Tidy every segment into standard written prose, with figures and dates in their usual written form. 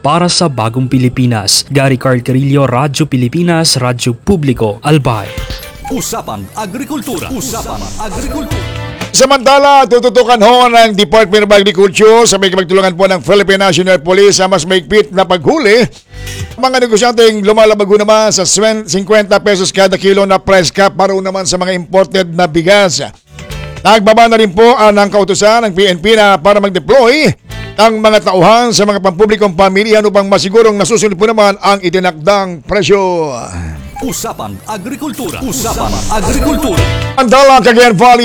para sa bagong Pilipinas. Gary Carl Carillo, Radyo Pilipinas, Radyo Publiko, Albay. Usapang Agrikultura. Usapang Agrikultura. Samantala, tututukan ho ng Department of Agriculture sa may magtulungan po ng Philippine National Police sa mas maigpit na paghuli. Mga negosyanteng lumalabag ho naman sa 50 pesos kada kilo na price cap para naman sa mga imported na bigas. Nagbaba na rin po ang kautusan ng PNP na para mag-deploy ang mga tauhan sa mga pampublikong pamilya upang masigurong nasusunod po naman ang itinakdang presyo. Usapang Agrikultura. Usapang Agrikultura. Ang Cagayan Valley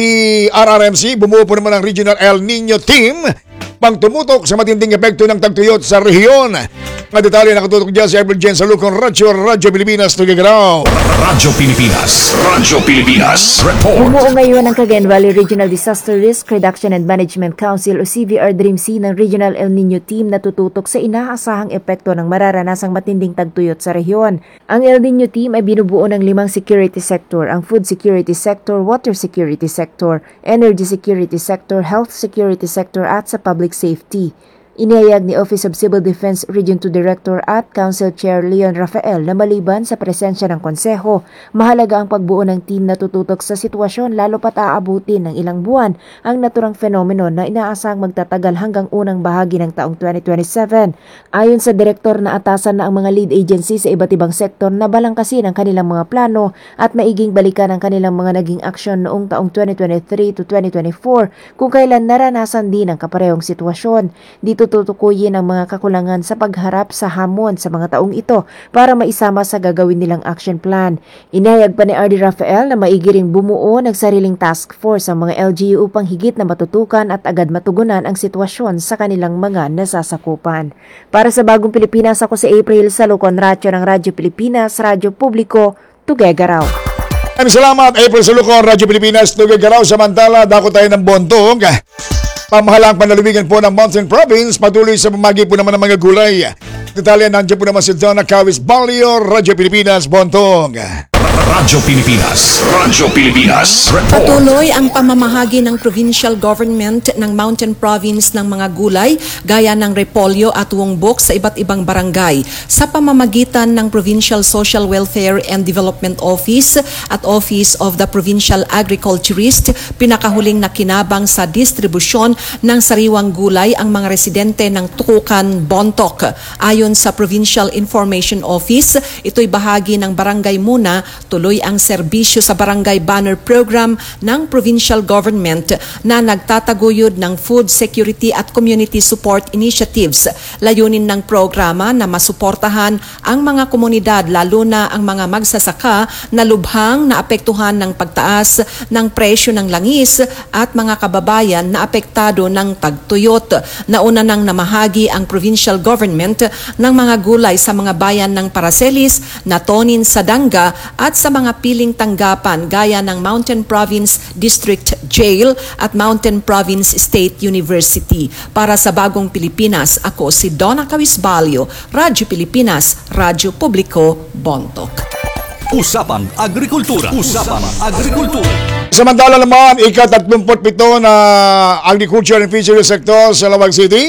RRMC bumuo po naman ang Regional El Nino Team pang tumutok sa matinding epekto ng tagtuyot sa rehiyon. Mga detalye nakatutok dyan si Edward Jen Salukon, Radyo Pilipinas, Tugigaraw. Radyo Pilipinas. Radyo Pilipinas. Report. Bumuo ngayon ang Cagayan Valley Regional Disaster Risk Reduction and Management Council o CVR Dream-C ng Regional El Nino Team na tututok sa inaasahang epekto ng mararanasang matinding tagtuyot sa rehiyon. Ang El Nino Team ay binubuo ng 5 security sector, ang food security sector, water security sector, energy security sector, health security sector at sa public safety. Inihayag ni Office of Civil Defense Region 2 Director at Council Chair Leon Rafael na maliban sa presensya ng konseho, mahalaga ang pagbuo ng team na tututok sa sitwasyon lalo pat aabutin ng ilang buwan ang naturang fenomeno na inaasahang magtatagal hanggang unang bahagi ng taong 2027. Ayon sa Direktor na atasan na ang mga lead agency sa iba't ibang sektor na balangkasin ang kanilang mga plano at maiging balikan ang kanilang mga naging aksyon noong taong 2023 to 2024 kung kailan naranasan din ang kaparehong sitwasyon. Dito tutukuyin ang mga kakulangan sa pagharap sa hamon sa mga taong ito para maisama sa gagawin nilang action plan. Inayag pa ni RD Rafael na maigiring bumuo ng sariling task force ang mga LGU upang higit na matutukan at agad matugunan ang sitwasyon sa kanilang mga nasasakupan. Para sa Bagong Pilipinas, ako si April Salukon, Radyo ng Radyo Pilipinas, Radyo Publiko, Tugigaraw. Salamat, April Salukon, Radyo Pilipinas, Tugigaraw. Samantala, dako tayo ng Bontong. Pamahalang panlalawigan po ng Mountain Province, patuloy sa pamagi po naman ng mga gulay. Detalye, nandiyan po naman si Donna Cawis Balio, Radyo Pilipinas, Bontong. Radyo Pilipinas. Radyo Pilipinas. Report. Patuloy ang pamamahagi ng provincial government ng Mountain Province ng mga gulay gaya ng repolyo at wongbok sa iba't ibang barangay sa pamamagitan ng Provincial Social Welfare and Development Office at Office of the Provincial Agriculturist. Pinakahuling nakinabang sa distribusyon ng sariwang gulay ang mga residente ng Tukukan, Bontoc. Ayon sa Provincial Information Office, ito'y bahagi ng Barangay Muna. Tuloy ang serbisyo sa Barangay Banner Program ng Provincial Government na nagtataguyod ng food security at community support initiatives. Layunin ng programa na masuportahan ang mga komunidad lalo na ang mga magsasaka na lubhang naapektuhan ng pagtaas ng presyo ng langis at mga kababayan na apektado ng tagtuyot. Nauna nang namahagi ang Provincial Government ng mga gulay sa mga bayan ng Paracelis, Natonin, Sadanga at sa mga piling tanggapan gaya ng Mountain Province District Jail at Mountain Province State University. Para sa Bagong Pilipinas, ako si Donna Cawis Balio, Radyo Pilipinas, Radyo Publiko, Bontoc. Usapang Agrikultura. Usapang Agrikultura. Samantala naman, ika-37 na agriculture and fisheries sector sa Lawag City.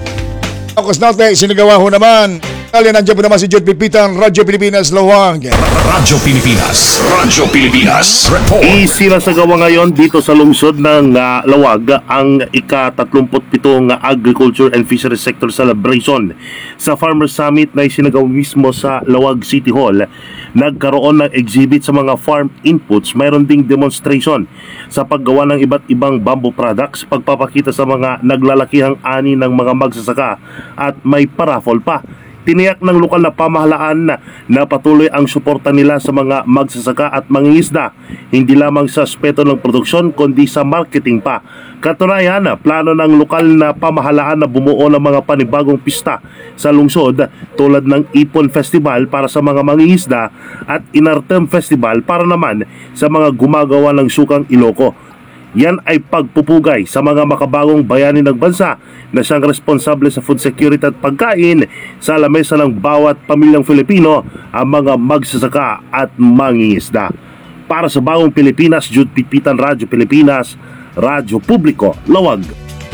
Focus natin, sinagawa ho naman. Nandiyan po naman si Jude Pipitan, Radyo Pilipinas, Lawag. Radyo Pilipinas. Radyo Pilipinas. Report. Isinasagawa ngayon dito sa lungsod ng Lawag ang ika-37 Agriculture and Fisheries Sector Celebration. Sa Farmer Summit na isinagawa mismo sa Lawag City Hall, nagkaroon ng exhibit sa mga farm inputs. Mayroon ding demonstration sa paggawa ng iba't ibang bamboo products, pagpapakita sa mga naglalakihang ani ng mga magsasaka at may paraffol pa. Tiniyak ng lokal na pamahalaan na patuloy ang suporta nila sa mga magsasaka at mangingisda, hindi lamang sa aspeto ng produksyon kundi sa marketing pa. Katunayan, plano ng lokal na pamahalaan na bumuo ng mga panibagong pista sa lungsod tulad ng Ipon Festival para sa mga mangingisda at Inartem Festival para naman sa mga gumagawa ng sukang Iloko. Yan ay pagpupugay sa mga makabagong bayani ng bansa na siyang responsable sa food security at pagkain sa lamesa ng bawat pamilyang Filipino, ang mga magsasaka at mangingisda. Para sa Bagong Pilipinas, Jude Pipitan, Radyo Pilipinas, Radyo Publiko, Lawag.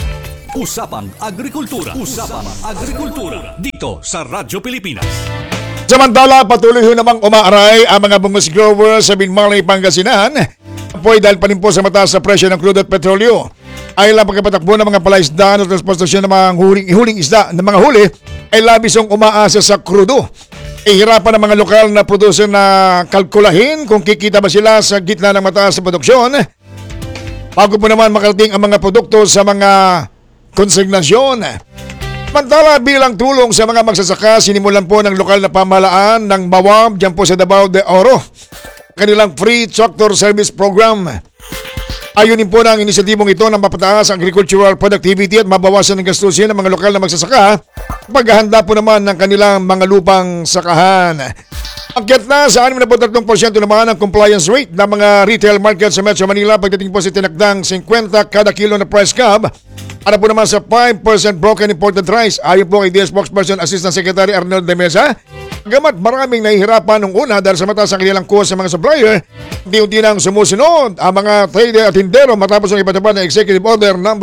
Usapang Agrikultura. Usapang Agrikultura. Dito sa Radyo Pilipinas. Samantala, patuloy ho namang umaaray ang mga bungus growers sa Binmalay, Pangasinan. Apoy dahil pa rin po sa mataas sa presyo ng crude at petrolyo. Ay lang pagkapatakbo ng mga palaisdaan at transportasyon ng mga huling isda ng mga huli ay labis ang umaasa sa krudo. Ihirapan ng mga lokal na producer na kalkulahin kung kikita ba sila sa gitna ng mataas sa produksyon. Bago po naman makarating ang mga produkto sa mga konsignasyon. Mantala bilang tulong sa mga magsasaka, sinimulan po ng lokal na pamahalaan ng Mawab dyan po sa Davao de Oro kanilang free tractor service program. Ayunin po ng inisyatibong ito na mapataas ang agricultural productivity at mabawasan ang gastusin ng mga lokal na magsasaka paghahanda po naman ng kanilang mga lupang sakahan. Akyat na sa 63% naman ang compliance rate ng mga retail market sa Metro Manila pagdating po sa tinakdang 50 kada kilo na price cap. Para po naman sa 5% broken imported rice. Ayon po kay DS spokesperson Assistant Secretary Arnold de Mesa, gamat maraming nahihirapan nung una dahil sa mataas ang kanilang cost sa mga supplier, unti-unti nang sumusunod ang mga trader at tindero matapos ang ipatupad ng Executive Order No.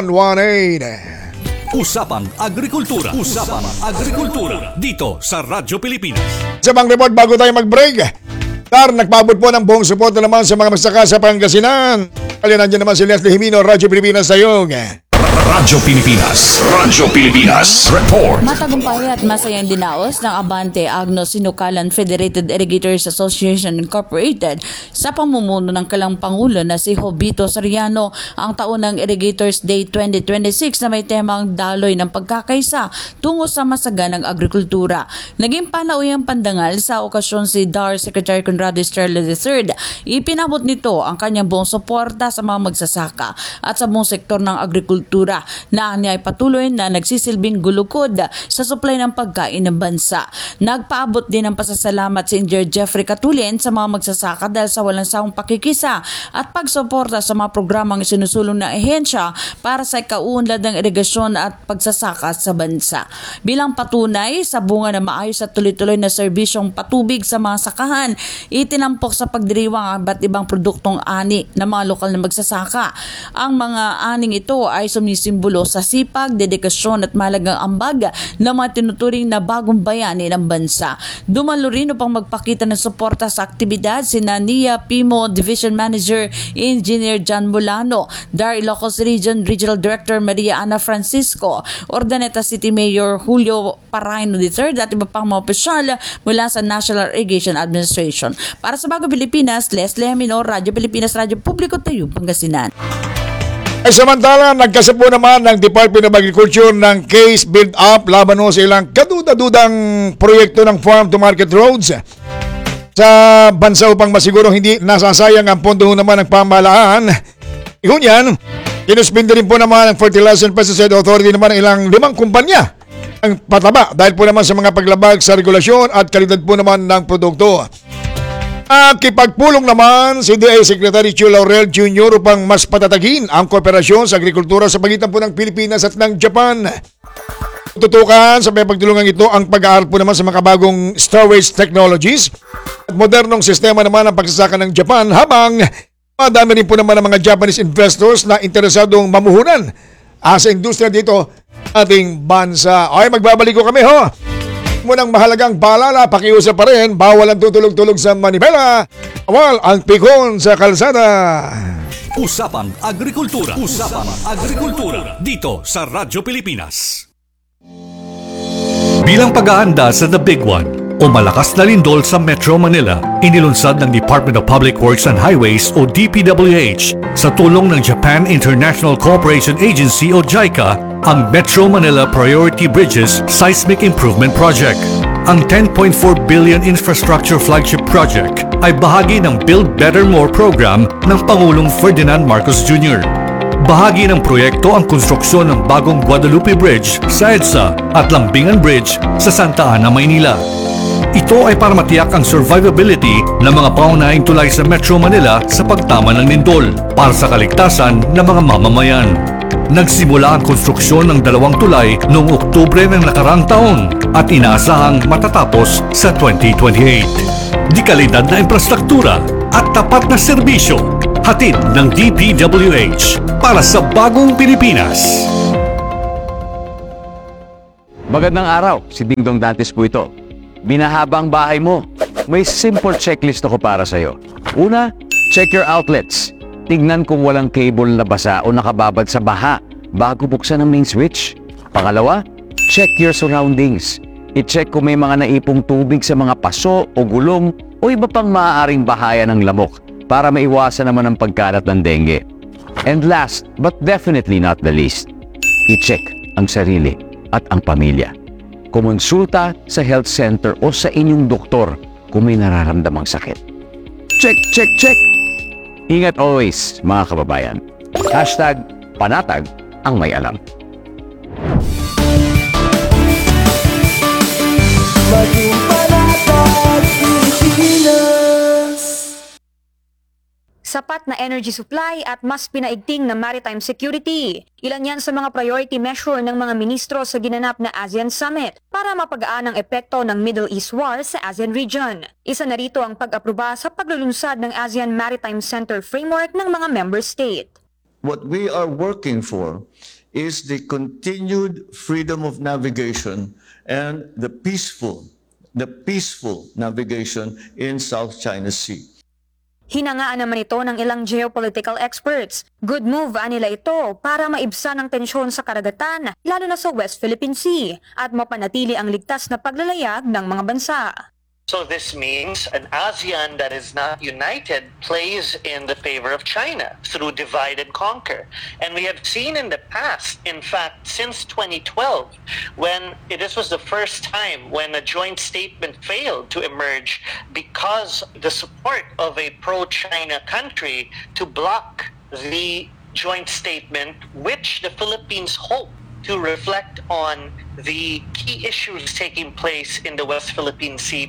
118. Usapang Agrikultura. Usapang Agrikultura. Dito sa Radyo Pilipinas. Sa bang report bago tayo mag-break, nagpaabot po ng buong suporta naman sa mga magsaka sa Pangasinan. Kaya nandiyan naman si Leslie Jimeno, Radyo Pilipinas Tayog. Radyo Pilipinas. Radyo Pilipinas. Report. Matagumpay at masayang dinaos ng Abante Agnos Sinukalan Federated Irrigators Association Incorporated sa pamumuno ng kalang Pangulo na si Jovito Soriano ang taunang Irrigators Day 2026 na may temang daloy ng pagkakaisa tungo sa masaganang agrikultura. Naging panauyang pandangal sa okasyon si DAR Secretary Conrado Estrella III. Ipinabot nito ang kanyang buong suporta sa mga magsasaka at sa buong sektor ng agrikultura na niya ay patuloy na nagsisilbing gulukod sa supply ng pagkain ng bansa. Nagpaabot din ng pasasalamat si Engineer Jeffrey Catulin sa mga magsasaka dahil sa walang sawang pakikisa at pagsuporta sa mga programang sinusulong ng ehensya para sa ikauunlad ng irigasyon at pagsasaka sa bansa. Bilang patunay sa bunga na maayos at tuloy-tuloy na serbisyong patubig sa mga sakahan, itinampok sa pagdiriwang ang iba't ibang produktong ani ng mga lokal na magsasaka. Ang mga aning ito ay sumisimbolo sa sipag, dedikasyon at mahalagang ambag ng mga tinuturing na bagong bayani ng bansa. Dumalo rin upang magpakita ng suporta sa aktibidad si Nia Pimo Division Manager Engineer John Mulano, DAR Ilocos Region Regional Director Maria Ana Francisco, Urdaneta City Mayor Julio Paraino III at iba pang mga opisyal mula sa National Irrigation Administration. Para sa Bagong Pilipinas, Leslie Jimeno, Radyo Pilipinas, Radyo Publiko Tayog, Pangasinan. Ay samantala, nagkasabo naman ng Department of Agriculture ng case build-up laban sa ilang kaduda-dudang proyekto ng farm-to-market roads sa bansa upang masiguro hindi nasasayang ang pondo naman ng pamahalaan. Iyon, inuspindi rin po naman ng Fertilizer and Pesticide Authority naman ng ilang 5 kumpanya ang pataba dahil po naman sa mga paglabag sa regulasyon at kalidad po naman ng produkto. Kipagpulong naman si DA Secretary Chu Laurel Jr. upang mas patatagin ang kooperasyon sa agrikultura sa pagitan po ng Pilipinas at ng Japan. Tutukan sa may pagtulungan ito ang pag-aaral po naman sa mga bagong storage technologies at modernong sistema naman ng pagsasaka ng Japan habang madami rin po naman ang mga Japanese investors na interesadong mamuhunan sa industriya dito ating bansa. Ay, magbabalik ko kami ho. Munang mahalagang paalala, pakiusap pa rin, bawal ang tutulog-tulog sa manibela, bawal ang pikon sa kalsada. Usapang Agrikultura. Usapang Agrikultura. Dito sa Radyo Pilipinas. Bilang pag-aanda sa The Big One o malakas na lindol sa Metro Manila, inilunsad ng Department of Public Works and Highways o DPWH sa tulong ng Japan International Cooperation Agency o JICA ang Metro Manila Priority Bridges Seismic Improvement Project. Ang 10.4 billion infrastructure flagship project ay bahagi ng Build Better More program ng Pangulong Ferdinand Marcos Jr. Bahagi ng proyekto ang konstruksyon ng bagong Guadalupe Bridge sa EDSA at Lambingan Bridge sa Santa Ana, Maynila. Ito ay para matiyak ang survivability ng mga pangunahing tulay sa Metro Manila sa pagtama ng lindol para sa kaligtasan ng mga mamamayan. Nagsimula ang konstruksyon ng 2 tulay noong Oktubre ng nakarang taon at inaasahang matatapos sa 2028. Di kalidad na infrastruktura at tapat na serbisyo, hatid ng DPWH para sa bagong Pilipinas. Magandang araw, si Dingdong Dantes po ito. Binahabang bahay mo. May simple checklist ako para sa'yo. Una, check your outlets. Tignan kung walang cable na basa o nakababad sa baha bago buksan ang main switch. Pangalawa, check your surroundings. I-check kung may mga naipong tubig sa mga paso o gulong o iba pang maaaring bahaya ng lamok para maiwasan naman ang pagkalat ng dengue. And last, but definitely not the least, i-check ang sarili at ang pamilya. Kumonsulta sa health center o sa inyong doktor kung may nararamdamang sakit. Check, check, check! Ingat always, mga kababayan. #panatag ang may alam. Maging panatag Pilipinas. Sapat na energy supply at mas pinaigting na maritime security. Ilan yan sa mga priority measure ng mga ministro sa ginanap na ASEAN Summit para mapagaan ang epekto ng Middle East War sa ASEAN region. Isa na rito ang pag-aproba sa paglulunsad ng ASEAN Maritime Center Framework ng mga member state. What we are working for is the continued freedom of navigation and the peaceful navigation in South China Sea. Hinangaan naman ito ng ilang geopolitical experts. Good move nila ito para maibsan ang tensyon sa karagatan, lalo na sa West Philippine Sea, at mapanatili ang ligtas na paglalayag ng mga bansa. So this means an ASEAN that is not united plays in the favor of China through divide and conquer. And we have seen in the past, in fact, since 2012, when this was the first time when a joint statement failed to emerge because the support of a pro-China country to block the joint statement, which the Philippines hope to reflect on the key issues taking place in the West Philippine Sea.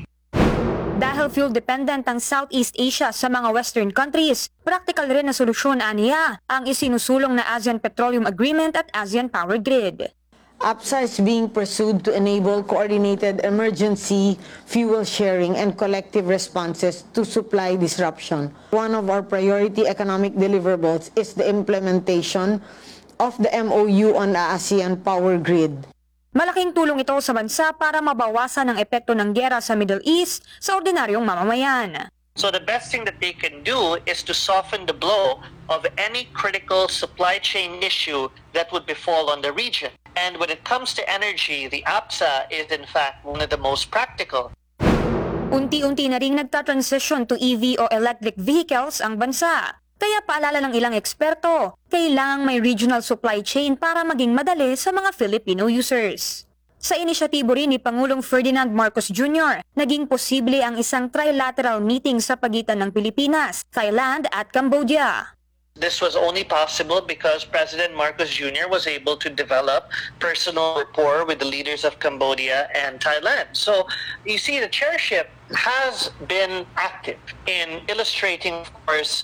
Dahil fuel-dependent ang Southeast Asia sa mga Western countries, practical rin na solusyon aniya ang isinusulong na ASEAN Petroleum Agreement at ASEAN Power Grid. APSA is being pursued to enable coordinated emergency fuel sharing and collective responses to supply disruption. One of our priority economic deliverables is the implementation of the MOU on the ASEAN Power Grid. Malaking tulong ito sa bansa para mabawasan ang epekto ng giyera sa Middle East sa ordinaryong mamamayan. So the best thing that they can do is to soften the blow of any critical supply chain issue that would befall on the region. And when it comes to energy, the APSA is in fact one of the most practical. Unti-unti na ring nagta-transition to EV o electric vehicles ang bansa. Kaya paalala ng ilang eksperto, kailangang may regional supply chain para maging madali sa mga Filipino users. Sa inisyatibo rin ni Pangulong Ferdinand Marcos Jr., naging posible ang isang trilateral meeting sa pagitan ng Pilipinas, Thailand at Cambodia. This was only possible because President Marcos Jr. was able to develop personal rapport with the leaders of Cambodia and Thailand. So you see, the chairship has been active in illustrating, of course,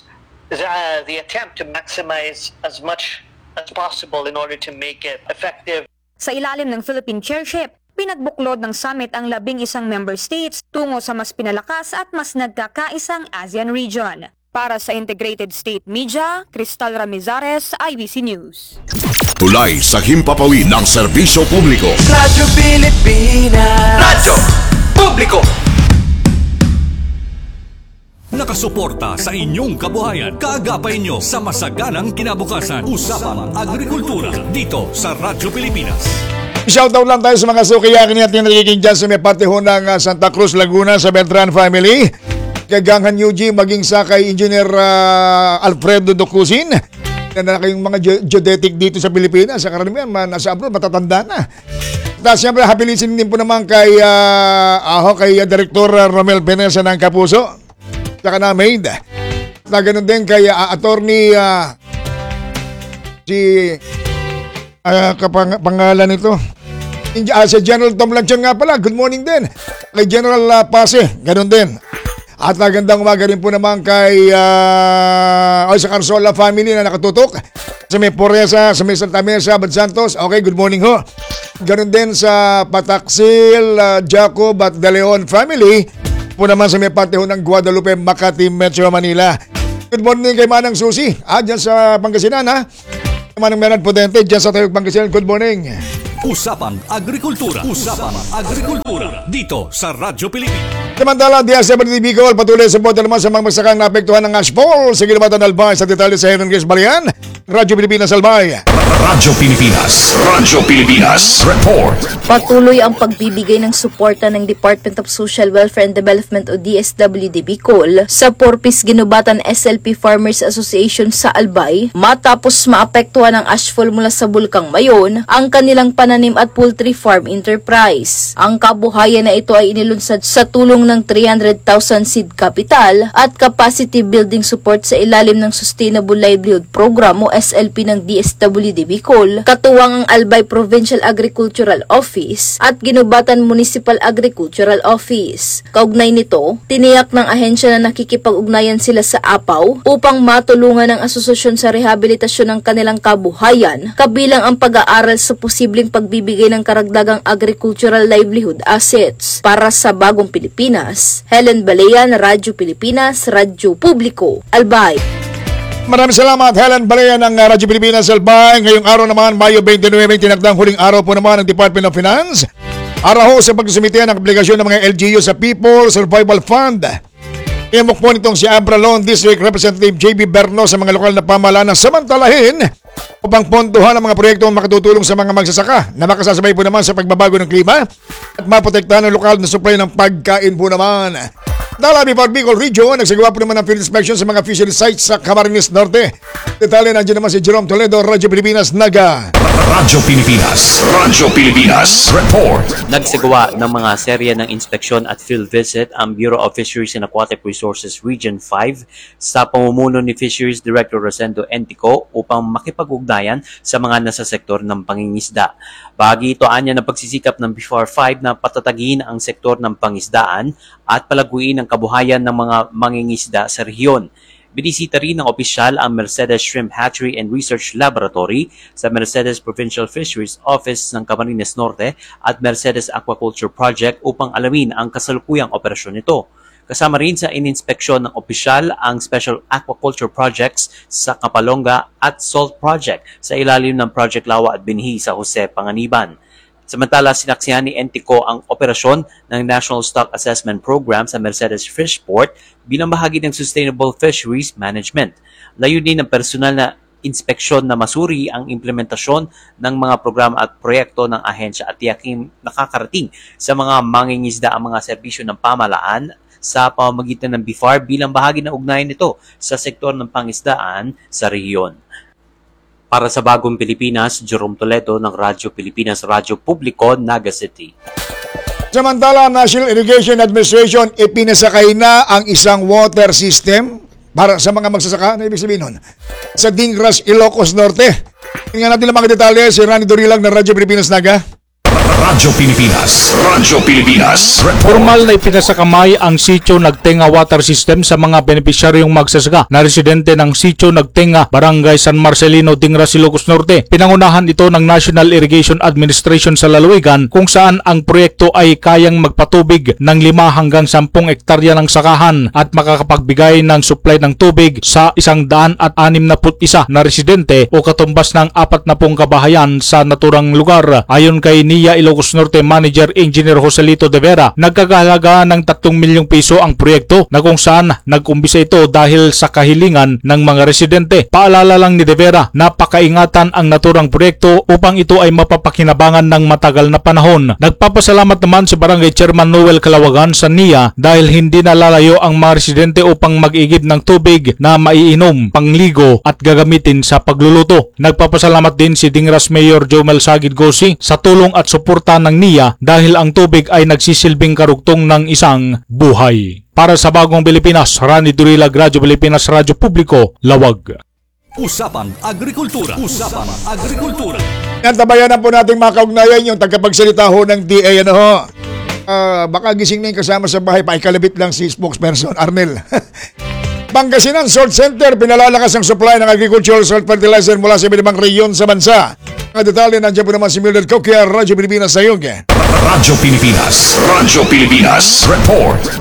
the attempt to maximize as much as possible in order to make it effective. Sa ilalim ng Philippine Chairship, pinagbuklod ng summit ang 11 member states tungo sa mas pinalakas at mas nagkakaisang ASEAN region. Para sa Integrated State Media, Cristal Ramizares, IBC News. Tulay sa himpapawid ng serbisyo publiko. Radyo Pilipinas. Radyo Publiko. Nakasuporta sa inyong kabuhayan. Kaagapay nyo sa masaganang kinabukasan. Usapang Agrikultura dito sa Radyo Pilipinas. Shoutout lang tayo sa mga sukiyakin natin na nagiging dyan sa may patihon ng Santa Cruz, Laguna sa Beltran family. Kay Ganghan Yuji, maging sa kay Engineer Alfredo Docusin. Na kayong mga geodetic dito sa Pilipinas. Sa karamihan, nasa abroad, matatanda na. Tapos siyempre, happy listening din po naman kay Director Romel Penesa ng Kapuso. Saka na maid. Na ganun din kay attorney pangalan nito. Si General Tom Lanchon nga pala. Good morning din. Kay General Pase. Ganun din. At magandang umaga rin po naman kay sa Carsola family na nakatutok. Sa may Poresa, sa may Santa Mesa, Bad Santos. Okay, good morning ho. Ganun din sa Pataksil, Jacob at De Leon family. Po naman sa may patihon ng Guadalupe, Makati, Metro Manila. Good morning kay Manang Susi. Dyan sa Pangasinan ha. Manang Meran Potente, dyan sa Tayog, Pangasinan. Good morning. Usapang Agrikultura. Usapang Agrikultura. Dito sa Radyo Pilipinas. Samantala, DSWD Bicol patuloy sa boto naman sa mga magsakang naapektuhan ng ashfall sa Ginabatan Albay sa detalye sa Heron Grace Balian. Radyo Pilipinas Albay. Radyo Pilipinas. Radyo Pilipinas. Report. Patuloy ang pagbibigay ng suporta ng Department of Social Welfare and Development o DSWD Bicol sa Porpis Ginubatan SLP Farmers Association sa Albay matapos maapektuhan ng ashfall mula sa Bulkang Mayon ang kanilang pananim at poultry farm enterprise. Ang kabuhayan na ito ay inilunsad sa tulong ng 300,000 seed capital at capacity building support sa ilalim ng Sustainable Livelihood Program o SLP ng DSWD Bicol, katuwang ang Albay Provincial Agricultural Office at Ginubatan Municipal Agricultural Office. Kaugnay nito, tiniyak ng ahensya na nakikipag-ugnayan sila sa APAW upang matulungan ang asosasyon sa rehabilitasyon ng kanilang kabuhayan, kabilang ang pag-aaral sa posibleng pagbibigay ng karagdagang agricultural livelihood assets. Para sa Bagong Pilipinas, Helen Balean, Radyo Pilipinas, Radyo Publiko, Albay. Maraming salamat, Helen Balean ng Radyo Pilipinas Albay. Ngayong araw naman, Mayo 29, tinakdang huling araw po naman ng Department of Finance. Araw sa pagsumite ng aplikasyon ng mga LGU sa People Survival Fund. Imok po nitong si Abralon District Representative JB Berno sa mga lokal na pamahalaan na samantalahin upang pondohan ang mga proyektong makatutulong sa mga magsasaka na makasasabay po naman sa pagbabago ng klima at maprotektahan ang lokal na supply ng pagkain po naman. Dalabi pa Bicol Region, nagsagawa po naman ng field inspection sa mga fishery sites sa Camarines Norte. Detalye nandiyan naman si Jerome Toledo, Radyo Pilipinas, Naga. Radyo Pilipinas. Radyo Pilipinas. Report. Nagsagawa ng mga serye ng inspeksyon at field visit ang Bureau of Fisheries and Aquatic Resources Region 5 sa pamumuno ni Fisheries Director Rosendo Entico upang makipag-ugnayan sa mga nasa sektor ng pangingisda. Bahagi ito anya ng pagsisikap ng BFAR 5 na patatagin ang sektor ng pangisdaan at palaguin ang kabuhayan ng mga mangingisda sa rehiyon. Binisita rin ng opisyal ang Mercedes Shrimp Hatchery and Research Laboratory sa Mercedes Provincial Fisheries Office ng Camarines Norte at Mercedes Aquaculture Project upang alamin ang kasalukuyang operasyon nito. Kasama rin sa ininspeksyon ng opisyal ang Special Aquaculture Projects sa Kapalonga at Salt Project sa ilalim ng Project Lawa at Binhi sa Jose Panganiban. Samantala, sinaksihan ni Entico ang operasyon ng National Stock Assessment Program sa Mercedes Fishport bilang bahagi ng Sustainable Fisheries Management. Layunin ng personal na inspeksyon na masuri ang implementasyon ng mga programa at proyekto ng ahensya at tiyaking nakakarating sa mga mangingisda ang mga serbisyo ng pamahalaan sa pamamagitan ng BFAR bilang bahagi ng ugnayan nito sa sektor ng pangisdaan sa rehiyon. Para sa Bagong Pilipinas, Jerome Toledo ng Radyo Pilipinas, Radyo Publiko, Naga City. Samantala, National Irrigation Administration ipinasakay na ang isang water system para sa mga magsasaka. Ano ibig sabihin nun? Sa Dingras, Ilocos Norte. Tingnan natin ang mga detalye. Si Rani Dorilag ng Radyo Pilipinas, Naga. Radyo Pilipinas. Radyo Pilipinas. Formal na ipinasakamay ang Sitio Nagtenga Water System sa mga benepisyaryong magsasaka na residente ng Sitio Nagtenga, Barangay San Marcelino, Dingras, Ilocos Norte. Pinangunahan ito ng National Irrigation Administration sa lalawigan kung saan ang proyekto ay kayang magpatubig ng 5 hanggang 10 ektarya ng sakahan at makakapagbigay ng supply ng tubig sa 161 na residente o katumbas ng 40 kabahayan sa naturang lugar. Ayon kay NIA Ilocos Norte Manager Engineer Joselito De Vera, nagkakahalaga ng 3 milyong piso ang proyekto na kung saan nag-umpisa ito dahil sa kahilingan ng mga residente. Paalala lang ni De Vera, napakaingatan ang naturang proyekto upang ito ay mapapakinabangan ng matagal na panahon. Nagpapasalamat naman si Barangay Chairman Noel Calawagan sa NIA dahil hindi nalalayo ang mga residente upang mag-igib ng tubig na maiinom, pangligo at gagamitin sa pagluluto. Nagpapasalamat din si Dingras Mayor Jomel Sagid Gosi sa tulong at suporta ng NIA dahil ang tubig ay nagsisilbing karugtong ng isang buhay. Para sa Bagong Pilipinas, Rani Durilag, Radyo Pilipinas, Radyo Publiko, Lawag. Usapang Agrikultura. Usapang Agrikultura. Nantabayan na po nating makaugnayan yung tagapagsalita ho ng DA. Baka gising na yung kasama sa bahay, paikalabit lang si spokesperson Arnel. Pangasinan Salt Center, pinalalakas ang supply ng agricultural salt fertilizer mula sa iba't rehiyon sa bansa. Ang detalye nandiyan po naman si Mildred Coquia, Radyo Pilipinas sa iyo. Radyo Pilipinas. Radyo Pilipinas. Report.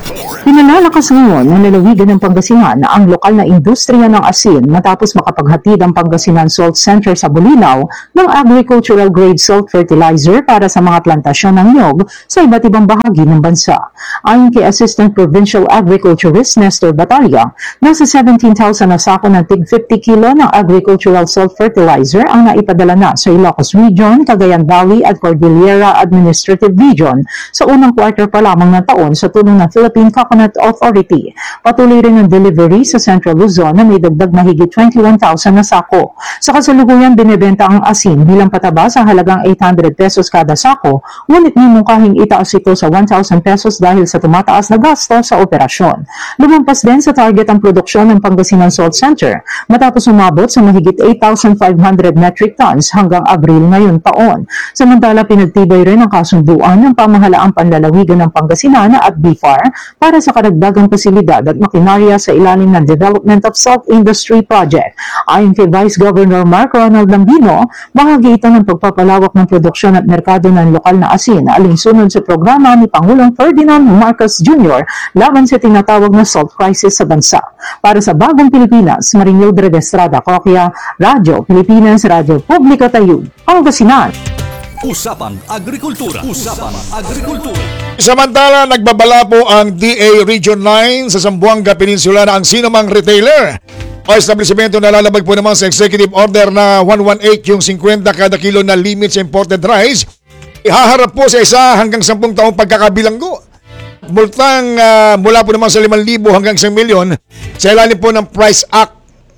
Pinalalakas ngayon ng lalawigan ng Pangasinan ang lokal na industriya ng asin matapos makapaghatid ang Pangasinan Salt Center sa Bulinaw ng agricultural grade salt fertilizer para sa mga plantasyon ng niyog sa iba't ibang bahagi ng bansa. Ayon kay Assistant Provincial Agriculturist Nestor Batalla, nasa 17,000 na sako ng tig 50 kilo ng agricultural salt fertilizer ang naipadala na sa Ilocos Region, Cagayan Valley at Cordillera Administrative Region sa unang quarter pa lamang ng taon sa tulong ng Philippine Coconut Authority. Patuloy rin ang delivery sa Central Luzon na may dagdag na higit 21,000 na sako. Sa kasalukuyan, binebenta ang asin bilang pataba sa halagang 800 pesos kada sako, ngunit minungkahing itaas ito sa 1,000 pesos dahil sa tumataas na gasto sa operasyon. Lumampas din sa target ang produksyon ng Pangasinan Salt Center matapos umabot sa mahigit 8,500 metric tons hanggang Abril ngayon taon. Samantala, pinagtibay rin ang kasunduan ng pamahalaang panlalawigan ng Pangasinan at BIFAR para sa karagdagang pasilidad at makinarya sa ilalim ng Development of Salt Industry Project. Ayon kay Vice Governor Mark Ronald Lambino, bahagi ito ng pagpapalawak ng produksyon at merkado ng lokal na asin alinsunod sa programa ni Pangulong Ferdinand Marcos Jr. laban sa tinatawag na salt crisis sa bansa. Para sa Bagong Pilipinas, Marinildre de Estrada Coquia, Radyo Pilipinas, Radyo Publiko Tayug, Pangasinan. Usapang Agrikultura. Usapang Agrikultura. Samantala, nagbabala po ang DA Region 9 sa Zamboanga Peninsula na ang sinumang retailer o establishmento na lalabag po naman sa Executive Order na 118 yung 50 kada kilo na limit sa imported rice, ihaharap po sa 1 hanggang 10 taong pagkakabilanggo. Multang mula po naman sa 5,000 hanggang 1 milyon sa ilalim po ng Price Act.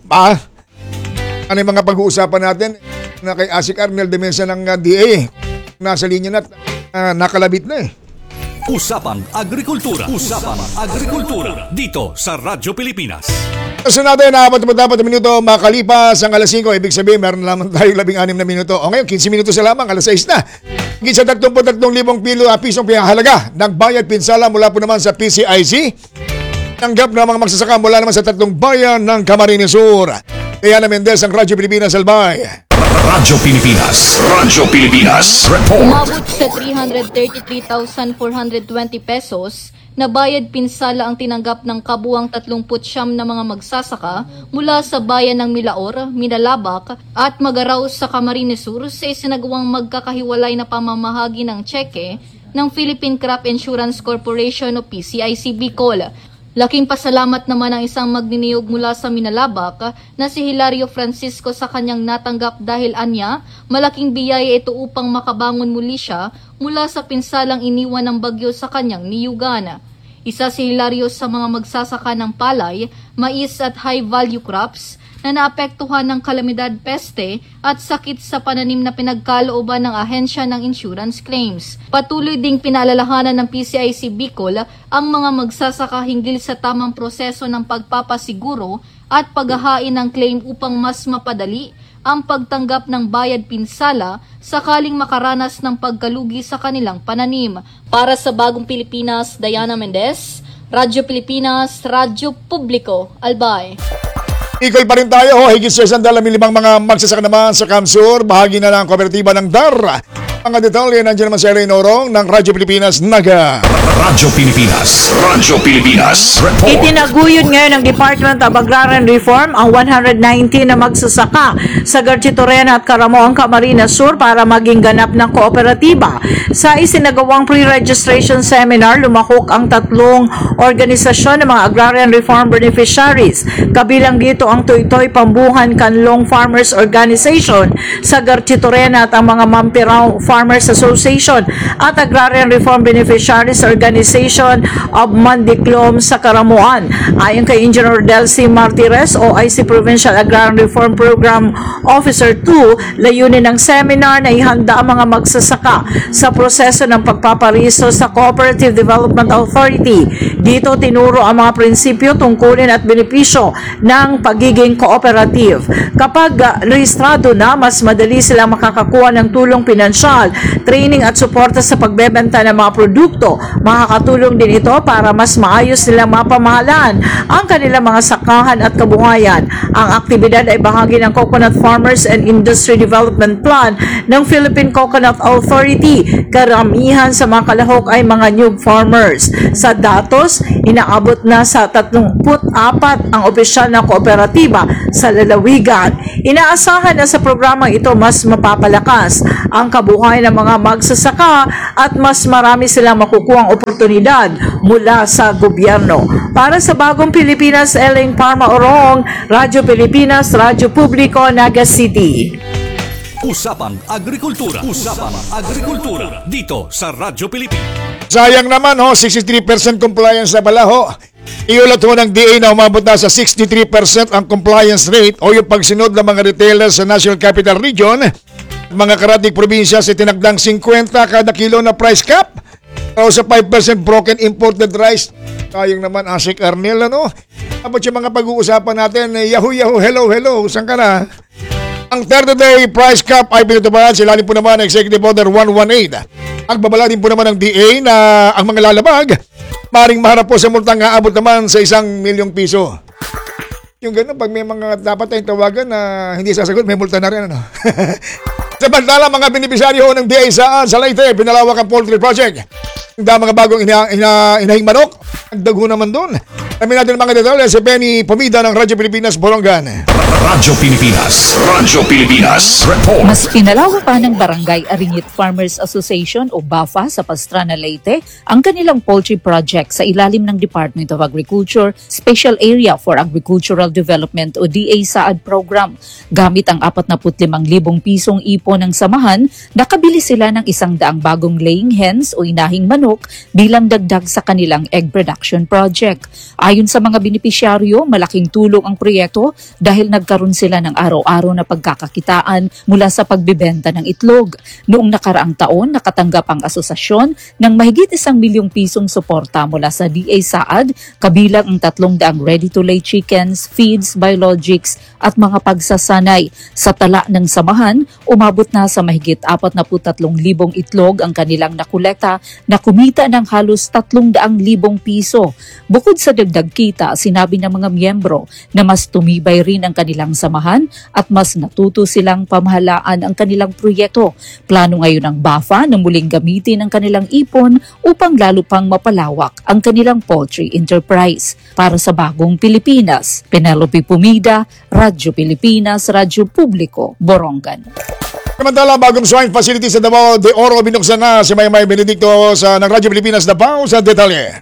Ano yung mga pag-uusapan natin na kay Asik Arnel de Mesa ng DA? Nasa linya na nakalabit na eh. Usapang Agrikultura. Usapang Agrikultura. Dito sa Radyo Pilipinas. Sa natin, dapat minuto makalipas ang alas 5. Ibig sabihin, meron naman tayo 16 na minuto. O ngayon, 15 minuto sa lamang, alas 6 na. Higit sa 33,000 pisong pinahalaga ng bayad pinsala mula po naman sa PCIC. Tanggap na mga magsasaka mula naman sa 3 bayan ng Camarines Sur. Diana Mendez ang Radyo Pilipinas Albay. Radyo Pilipinas. Radyo Pilipinas. Report. Umabot sa 333,420 pesos na bayad pinsala ang tinanggap ng kabuang 39 na mga magsasaka mula sa bayan ng Milaor, Minalabak at Magaraw sa Camarines Sur sa isinagawang magkakahiwalay na pamamahagi ng tseke ng Philippine Crop Insurance Corporation o PCIC Bicol. Laking pasalamat naman ang isang magniniyog mula sa Minalabak na si Hilario Francisco sa kanyang natanggap dahil anya, malaking biyaya ito upang makabangon muli siya mula sa pinsalang iniwan ng bagyo sa kanyang niyugan. Isa si Hilario sa mga magsasaka ng palay, mais at high-value crops na naapektuhan ng kalamidad peste at sakit sa pananim na pinagkalooban ng ahensya ng insurance claims. Patuloy ding pinaalalahanan ng PCIC Bicol ang mga magsasaka hinggil sa tamang proseso ng pagpapasiguro at paghahain ng claim upang mas mapadali ang pagtanggap ng bayad pinsala sakaling makaranas ng pagkalugi sa kanilang pananim. Para sa Bagong Pilipinas, Diana Mendez, Radyo Pilipinas, Radyo Publiko, Albay. Equal pa rin tayo, higit sa 105 mga magsasaka naman sa Kamsur, bahagi na ng kooperatiba ng DAR. Mga detalye, nandiyan naman si Elaine Orong ng Radyo Pilipinas, Naga. Radyo Pilipinas. Radyo Pilipinas. Report. Itinaguyod ngayon ng Department of Agrarian Reform ang 119 na magsasaka sa Garchitorena at Caramoan, Camarines Sur para maging ganap ng kooperatiba. Sa isinagawang pre-registration seminar, lumahok ang 3 organisasyon ng mga Agrarian Reform Beneficiaries. Kabilang dito ang Tuytoy Pambuhan Kanlong Farmers Organization sa Garchitorena at ang mga Mampirao Farmers Association at Agrarian Reform Beneficiaries Organization of Mandiclom sa Caramoan. Ayon kay Engineer Delcy Martires, OIC Provincial Agrarian Reform Program Officer 2, layunin ng seminar na ihanda ang mga magsasaka sa proseso ng pagpapariso sa Cooperative Development Authority. Dito tinuro ang mga prinsipyo, tungkulin at benepisyo ng pagiging cooperative. Kapag rehistrado na, mas madali silang makakakuha ng tulong pinansyal personal, training at suporta sa pagbebenta ng mga produkto. Makakatulong din ito para mas maayos nilang mapamahalaan ang kanilang mga sakahan at kabuhayan. Ang aktibidad ay bahagi ng Coconut Farmers and Industry Development Plan ng Philippine Coconut Authority. Karamihan sa mga kalahok ay mga new farmers. Sa datos, inaabot na sa 34 ang opisyal na kooperatiba sa lalawigan. Inaasahan na sa programang ito mas mapapalakas ang kabuhayan ng mga magsasaka at mas marami silang makukuhang oportunidad mula sa gobyerno. Para sa Bagong Pilipinas, Elaine Parma Orong, Radyo Pilipinas, Radyo Publiko, Naga City. Usapang Agrikultura. Usapang Agrikultura. Dito sa Radyo Pilipinas. Sayang naman 63% compliance na pala Iulat ng DA na umabot na sa 63% ang compliance rate o yung pagsunod ng mga retailers sa National Capital Region. Mga karatig probinsya sa tinagdang 50 kada kilo na price cap o sa 5% broken imported rice. Sayang naman, Asik Arnel, Tapos yung mga pag-uusapan natin, yahoo, hello, saan ka na? Ang 30-day price cap ay pinatupad sa ilalim po naman ng Executive Order 118. Ang babala din po naman ng DA na ang mga lalabag maring maharap po sa multang aabot naman sa 1 milyong piso. Yung gano'n, pag may mga dapat tayong tawagan na hindi sasagot, may multa na rin. Samantala, mga benepisyaryo ng DA sa Leyte, pinalawak ang poultry project. Ang mga bagong inahing manok, ang dago naman doon. Kami natin mga detalye si Benny Pomida ng Radyo Pilipinas, Borongan. Radyo Pilipinas, report. Mas pinalawak pa ng Barangay Aringit Farmers Association o BAFA sa Pastrana, Leyte ang kanilang poultry project sa ilalim ng Department of Agriculture Special Area for Agricultural Development o DA-SAAD program. Gamit ang 45,000 pisong ipon ng samahan, nakabili sila ng 100 bagong laying hens o inahing manok bilang dagdag sa kanilang egg production project. Ayon sa mga benepisyaryo, malaking tulong ang proyekto dahil nagkaroon sila ng araw-araw na pagkakakitaan mula sa pagbebenta ng itlog. Noong nakaraang taon, nakatanggap ang asosasyon ng mahigit 1 milyong pisong suporta mula sa DA-SAAD, kabilang ang 300 ready-to-lay chickens, feeds, biologics at mga pagsasanay. Sa tala ng samahan, umabot na sa mahigit 43,000 itlog ang kanilang nakolekta na kumita ng halos 300,000 piso. Bukod sa dagdag kita, sinabi ng mga miyembro na mas tumibay rin ang kanilang samahan at mas natuto silang pamahalaan ang kanilang proyekto. Plano ngayon ng BAFA na muling gamitin ang kanilang ipon upang lalo pang mapalawak ang kanilang poultry enterprise. Para sa Bagong Pilipinas, Penelope Pumida, Radyo Pilipinas, Radyo Publiko, Borongan. Samantala, bagong swine facility sa Davao de Oro binuksan na si Maymay Benedicto ng Radyo Pilipinas Davao sa detalye.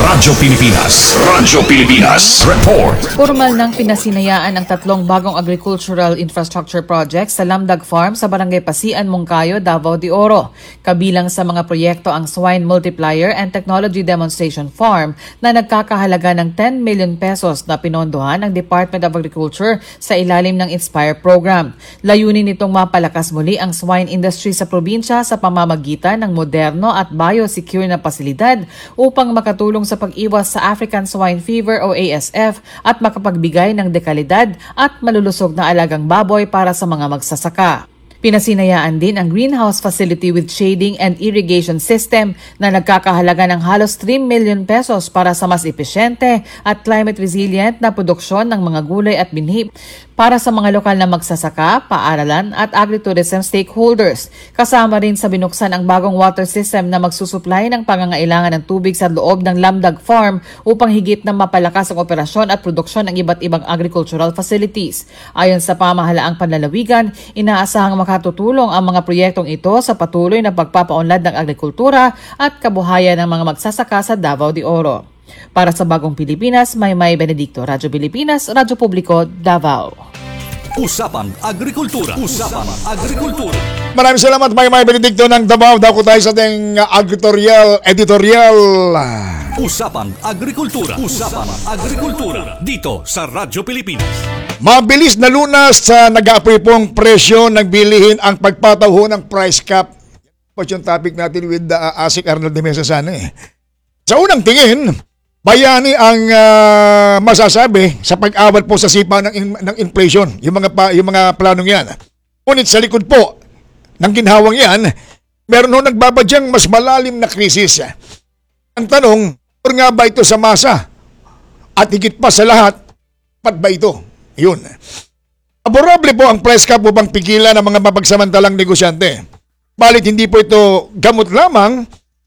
Radyo Pilipinas, report. Formal nang pinasinayaan ang 3 bagong agricultural infrastructure projects sa Lamdag Farm sa Barangay Pasian, Moncayo, Davao de Oro. Kabilang sa mga proyekto ang Swine Multiplier and Technology Demonstration Farm na nagkakahalaga ng 10 million pesos na pinondohan ng Department of Agriculture sa ilalim ng Inspire program. Layunin nitong mapalakas muli ang swine industry sa probinsya sa pamamagitan ng moderno at biosecure na pasilidad upang makatulong sa pag-iwas sa African Swine Fever o ASF at makapagbigay ng dekalidad at malulusog na alagang baboy para sa mga magsasaka. Pinasinayaan din ang greenhouse facility with shading and irrigation system na nagkakahalaga ng halos 3 million pesos para sa mas epesyente at climate resilient na produksyon ng mga gulay at binhi para sa mga lokal na magsasaka, paaralan at agritourism stakeholders. Kasama rin sa binuksan ang bagong water system na magsusupply ng pangangailangan ng tubig sa loob ng Lamdag Farm upang higit na mapalakas ang operasyon at produksyon ng iba't ibang agricultural facilities. Ayon sa pamahalaang panlalawigan, inaasahang makatutulong ang mga proyektong ito sa patuloy na pagpapaunlad ng agrikultura at kabuhayan ng mga magsasaka sa Davao de Oro. Para sa Bagong Pilipinas, Maymay Benedicto, Radyo Pilipinas, Radyo Publiko, Davao. Usapang Agrikultura. Agrikultura. Maraming salamat, Maymay Benedicto ng Davao. Dako tayo sa ating editorial. Usapang Agrikultura. Agrikultura. Dito sa Radyo Pilipinas. Mabilis na lunas sa nag-aapoy pong presyo ng bilihin ang pagpataho ng price cap. Ito yung topic natin with Asik Arnold de Mesa sana Sa unang tingin, bayani ang masasabi sa pag-awat po sa sipa ng inflation, yung mga planong yan. Ngunit sa likod po ng ginhawang yan, meron ho nagbabadyang mas malalim na krisis. Ang tanong, or nga ba ito sa masa? At higit pa sa lahat, pat ba ito? Yun. Favorable po ang press cap upang pigilan ng mga mapagsamantalang negosyante. Balit hindi po ito gamot lamang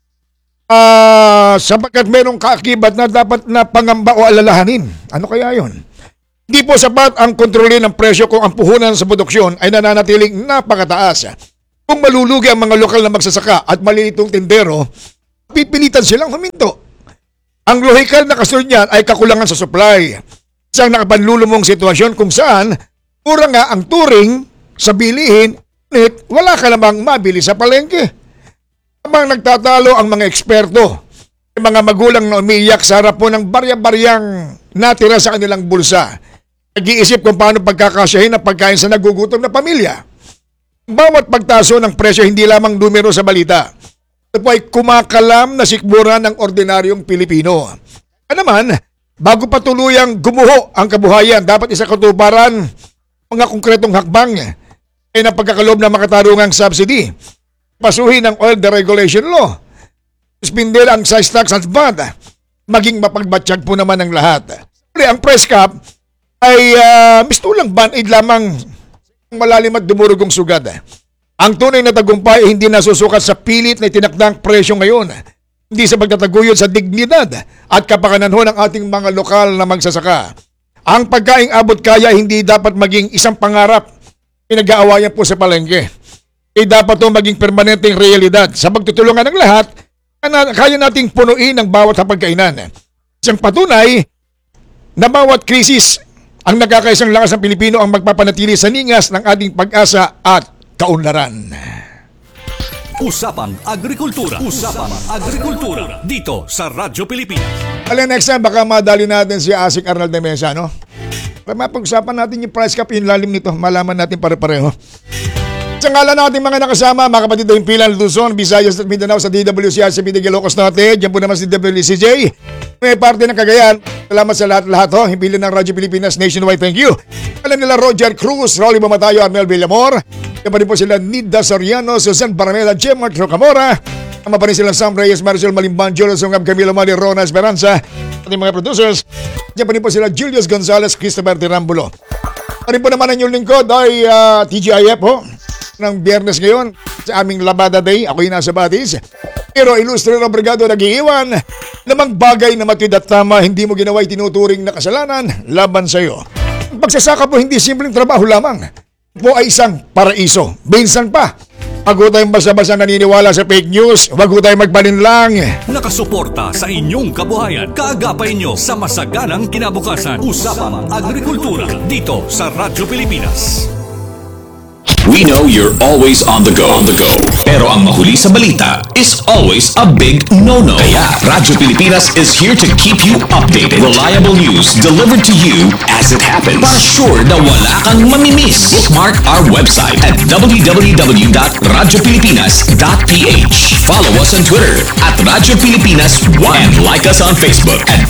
sapagkat merong kaakibat na dapat na pangamba o alalahanin. Ano kaya yon? Hindi po sapat ang kontrolin ng presyo kung ang puhunan sa produksyon ay nananatiling napakataas. Kung malulugi ang mga lokal na magsasaka at malilitong tindero, pipilitan silang huminto. Ang lohikal na kasunod niyan ay kakulangan sa supply. Isang nakapanlulumong sitwasyon kung saan kurang nga ang turing sa bilihin, ngunit wala ka namang mabili sa palengke. Habang nagtatalo ang mga eksperto, mga magulang na umiiyak sa harap po ng barya-baryang natira sa kanilang bulsa. Nag-iisip kung paano pagkakasyahin ang pagkain sa nagugutom na pamilya. Bawat pagtaso ng presyo hindi lamang numero sa balita. Ito po ay kumakalam na sikmura ng ordinaryong Pilipino. Naman, bago pa tuluyang gumuho ang kabuhayan, dapat isa katuparan mga konkretong hakbang ay ng pagkakaloob ng makatarungang subsidy. Pasuhin ang oil deregulation law. Suspindir ang excise tax at VAT. Maging mapagbatsyag po naman ang lahat. Ang press cap ay mistulang band-aid lamang malalim at dumurugong sugad. Ang tunay na tagumpay ay hindi nasusukat sa pilit na itinakdang presyo ngayon. Hindi sa pagtataguyod sa dignidad at kapakanan ho ng ating mga lokal na magsasaka. Ang pagkaing abot kaya hindi dapat maging isang pangarap pinag-aawayan po sa palengke. Ay dapat ito maging permanenteng realidad. Sa pagtutulungan ng lahat, kaya nating punuin ang bawat hapagkainan. Isang patunay na bawat krisis ang nagkakaisang lakas ng Pilipino ang magpapanatili sa ningas ng ating pag-asa at kaunlaran. Usapang Agrikultura. Usapang Agrikultura. Dito sa Radyo Pilipinas. Alam, next time baka madali natin si Asik Arnald de Mesa, no? Para mapag-usapan natin yung price cap, yung lalim nito. Malaman natin pare-pareho. Sa ngalan natin mga nakasama, mga kapatid na Impilan, Luzon, Visayas at Mindanao sa DWCR sa Ilocos Norte. Diyan po naman si WCJ. May parte ng Cagayan. Salamat sa lahat-lahat ho. Himpilan ng Radyo Pilipinas Nationwide. Thank you. Alam nila Roger Cruz, Rolly Mamatayo, Armel Villamor. Diyan pa rin po sila Nida Soriano, Susan Paramela, Gemma Trocamora. Ama pa rin sila Sam Reyes, Maricel Malimban, Julius Sungab, Camilo Mali, Rona Esperanza. Ating mga producers. Diyan pa rin po sila Julius Gonzalez, Christopher Tirambulo. Arin po naman ang inyong lingkod ay TGIF ho. Ng Biyernes ngayon sa aming Labada Day. Ako'y nasa Batis. Pero ilustre na brigado nag-iiwan na magbagay na matwid at tama, hindi mo ginawa'y tinuturing na kasalanan laban sa iyo. Pagsasaka po hindi simpleng trabaho lamang. Po ay isang paraiso. Minsan pa, wag ho tayong basta-basta naniniwala sa fake news. Wag ho tayong magpalinlang. Nakasuporta sa inyong kabuhayan. Kaagapay nyo sa masaganang kinabukasan. Usapang Agrikultura. Dito sa Radyo Pilipinas. We know you're always on the go. Pero ang mahuli sa balita is always a big no-no. Kaya Radyo Pilipinas is here to keep you updated. Reliable news delivered to you as it happens. Para sure na wala kang mamimiss. Bookmark our website at www.radiopilipinas.ph. Follow us on Twitter at Radyo Pilipinas 1 and like us on Facebook at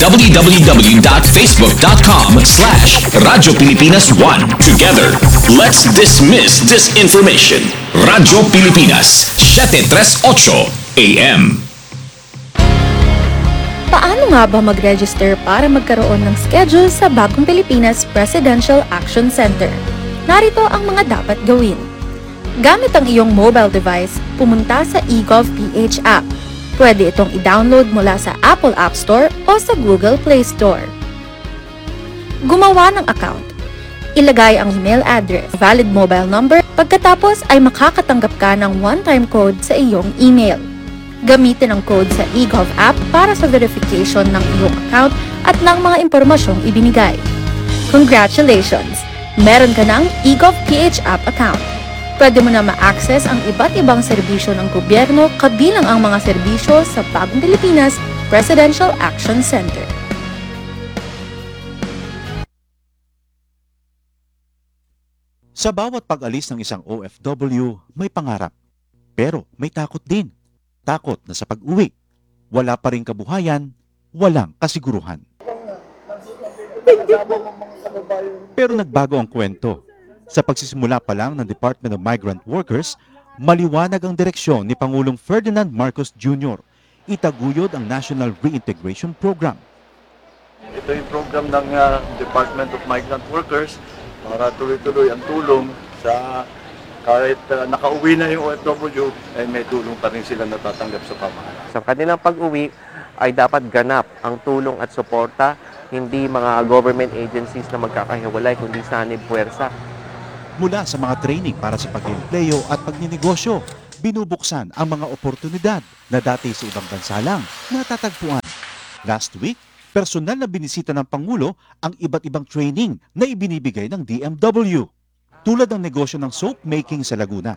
www.facebook.com/Radyo Pilipinas 1. Together, let's dismiss disinformation. Radyo Pilipinas, 738 AM. Paano nga ba mag-register para magkaroon ng schedule sa Bagong Pilipinas Presidential Action Center? Narito ang mga dapat gawin. Gamit ang iyong mobile device, pumunta sa eGov.ph app. Pwede itong i-download mula sa Apple App Store o sa Google Play Store. Gumawa ng account. Ilagay ang email address, valid mobile number, pagkatapos ay makakatanggap ka ng one-time code sa iyong email. Gamitin ang code sa eGov app para sa verification ng iyong account at ng mga impormasyong ibinigay. Congratulations! Meron ka ng eGov.ph app account. Pwede mo na ma-access ang iba't ibang serbisyo ng gobyerno kabilang ang mga serbisyo sa Bagong Pilipinas Presidential Action Center. Sa bawat pag-alis ng isang OFW, may pangarap. Pero may takot din. Takot na sa pag-uwi, wala pa ring kabuhayan, walang kasiguruhan. Pero nagbago ang kwento. Sa pagsisimula pa lang ng Department of Migrant Workers, Maliwanag ang direksyon ni Pangulong Ferdinand Marcos Jr. Itaguyod ang National Reintegration Program. Ito yung program ng Department of Migrant Workers para tuloy-tuloy ang tulong sa kahit nakauwi na yung OFW, ay may tulong pa rin sila natatanggap sa pamahalaan. Sa kanilang pag-uwi ay dapat ganap ang tulong at suporta, hindi mga government agencies na magkakahiwalay, kundi sanib puwersa. Mula sa mga training para sa pag-empleo at pagninegosyo, binubuksan ang mga oportunidad na dati sa ibang bansa lang natatagpuan. Last week, personal na binisita ng Pangulo ang iba't ibang training na ibinibigay ng DMW, tulad ng negosyo ng soap making sa Laguna.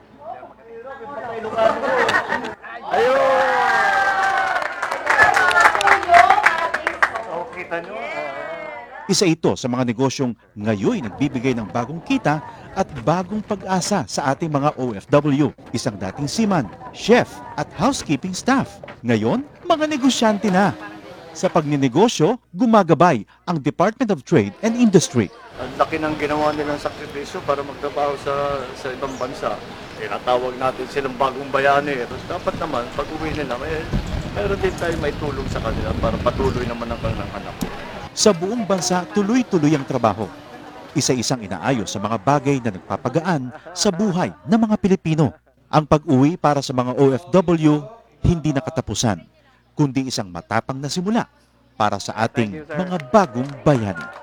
Isa ito sa mga negosyong ngayon nagbibigay ng bagong kita at bagong pag-asa sa ating mga OFW. Isang dating seaman, chef at housekeeping staff. Ngayon, mga negosyante na. Sa pagninegosyo, gumagabay ang Department of Trade and Industry. Ang laki ng ginawa nilang sakripisyo para magtrabaho sa ibang bansa. Tinatawag natin silang bagong bayani. Tapos dapat naman, pag uwi nila, meron din tayo may tulong sa kanila para patuloy naman ang kanilang anak. Sa buong bansa, tuloy-tuloy ang trabaho. Isa-isang inaayos sa mga bagay na nagpapagaan sa buhay ng mga Pilipino. Ang pag-uwi para sa mga OFW, hindi nakatapusan, kundi isang matapang na simula para sa ating mga bagong bayani.